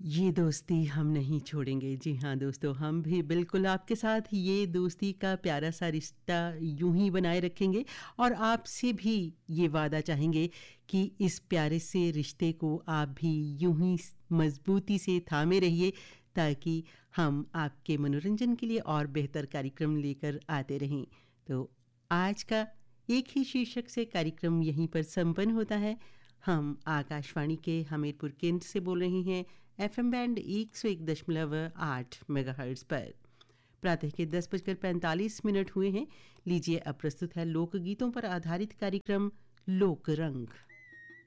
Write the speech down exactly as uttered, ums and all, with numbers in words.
ये दोस्ती हम नहीं छोड़ेंगे। जी हाँ दोस्तों, हम भी बिल्कुल आपके साथ ये दोस्ती का प्यारा सा रिश्ता यूं ही बनाए रखेंगे और आपसे भी ये वादा चाहेंगे कि इस प्यारे से रिश्ते को आप भी यूं ही मजबूती से थामे रहिए ताकि हम आपके मनोरंजन के लिए और बेहतर कार्यक्रम लेकर आते रहें। तो आज का एक ही शीर्षक से कार्यक्रम यहीं पर संपन्न होता है। हम आकाशवाणी के हमीरपुर केंद्र से बोल रहे हैं एफएम बैंड एक सौ एक दशमलव आठ मेगाहर्ट्ज पर। प्रातः के दस बजकर पैंतालीस मिनट हुए हैं। लीजिए अब प्रस्तुत है लोकगीतों पर आधारित कार्यक्रम लोक रंग।